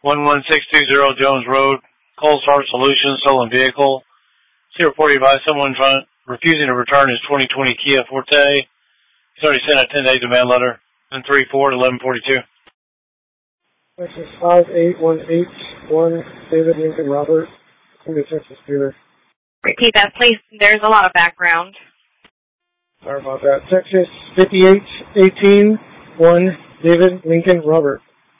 11620 Jones Road, Cold Start Solutions, stolen vehicle. See reported by someone refusing to return his 2020 Kia Forte. He's already sent a 10-day demand letter. And 3-4-1142. Texas 58181, David Lincoln Robert, from the Texas dealer. Repeat that, please. There's a lot of background. Sorry about that. Texas 5818, 1, David Lincoln Robert.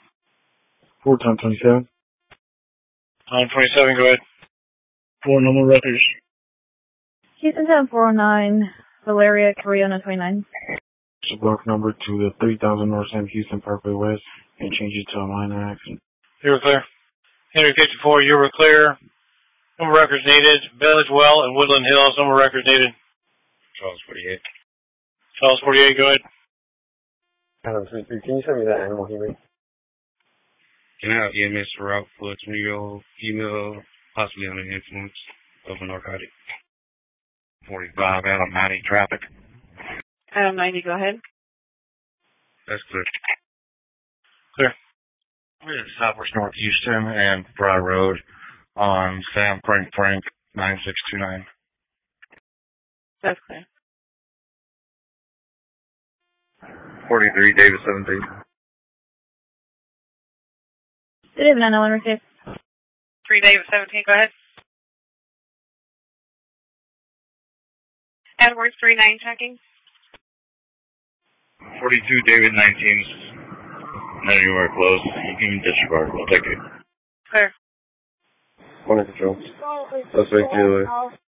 4-27. On 27, go ahead. 4 normal records. Houston 409, Valeria Carriona 29. Block number to the 3000 North Sam Houston Parkway West and change it to a minor accident. You were clear. Henry 54, you were clear. Number records needed. Village Well and Woodland Hills, number records needed. Charles 48. Charles 48, go ahead. Adam 33, can you send me that animal hearing? Can I have EMS route for a 20-year-old female, possibly under the influence of a narcotic? 45 Adam 90 traffic. Adam 90, go ahead. That's clear. Clear. We're at Southwest North Houston and Fry Road on Sam Frank 9629. That's clear. 43 David 17. David 901 received. 3 David 17, go ahead. Edwards 39 checking. 42 David 19. Not anywhere close. You can disregard. We'll take it. Clear. One control. Suspect dealer.